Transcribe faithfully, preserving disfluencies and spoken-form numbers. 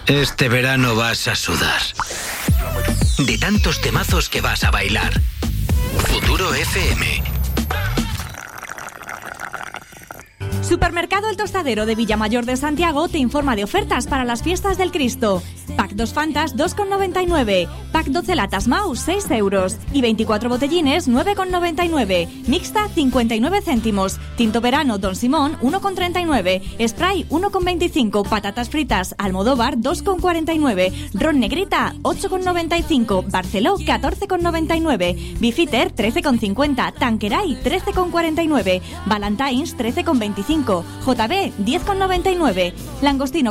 Este verano vas a sudar. De tantos temazos que vas a bailar. Futuro F M. Supermercado El Tostadero de Villamayor de Santiago te informa de ofertas para las fiestas del Cristo. Pack dos Fantas dos con noventa y nueve, Pack doce latas Maus seis euros y veinticuatro botellines nueve con noventa y nueve, Mixta cincuenta y nueve céntimos, Tinto Verano Don Simón uno con treinta y nueve, Spray uno con veinticinco, Patatas fritas Almodóvar dos con cuarenta y nueve, Ron Negrita ocho con noventa y cinco, Barceló catorce con noventa y nueve, Bifiter trece con cincuenta, Tanqueray trece con cuarenta y nueve, Valentines trece con veinticinco, J B diez con noventa y nueve, Langostino